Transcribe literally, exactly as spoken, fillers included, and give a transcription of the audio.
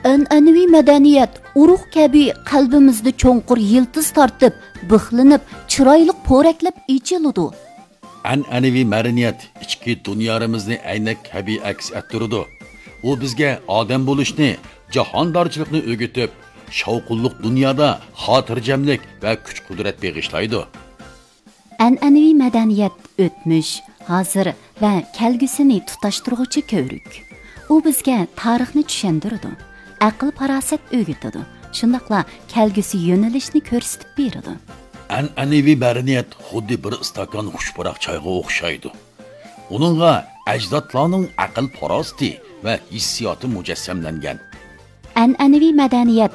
An'anaviy madaniyat urug' kabi qalbimizda cho'nqur yiltiz tortib, bixlinib, chiroyli po'raklab ichiladi. An'anaviy madaniyat ichki dunyamizni aynak kabi aks ettiradi. U bizga odam bo'lishni, jahondorchilikni o'rgatib, shavqulliq dunyoda xotirjamlik va kuch-qudrat bag'ishlaydi. An'anaviy madaniyat o'tmish, hozir va kelgusini tutashtiruvchi ko'rik. U bizga tarixni tushuntiradi, aql farosat o'rgatadi, shundaqla kelgusi yo'nalishni ko'rsatib beradi. An'anaviy madaniyat xuddi bir stakan xushpuroq choyga o'xshaydi. Uningga ajdodlarning aql farosati va hissiyoti mujassamlangan. An'anaviy madaniyat